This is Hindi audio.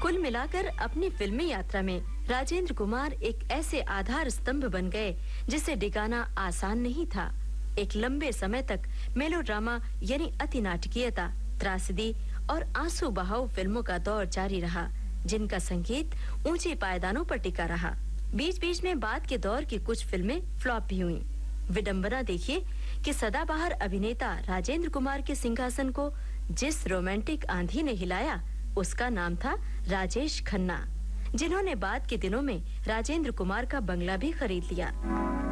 कुल मिलाकर अपनी फिल्मी यात्रा में राजेंद्र कुमार एक ऐसे आधार स्तंभ बन गए जिसे डिगाना आसान नहीं था। एक लंबे समय तक मेलोड्रामा यानी अति नाटकीयता, त्रासदी और आंसू बहाव फिल्मों का दौर जारी रहा, जिनका संगीत ऊंचे पायदानों पर टिका रहा। बीच-बीच में बाद के दौर की कुछ फिल्में फ्लॉप भी हुईं। विडंबना देखिए कि सदाबहार अभिनेता राजेंद्र कुमार के सिंहासन को जिस रोमांटिक आंधी ने हिलाया, उसका नाम था राजेश खन्ना, जिन्होंने बाद के दिनों में राजेंद्र कुमार का बंगला भी खरीद लिया।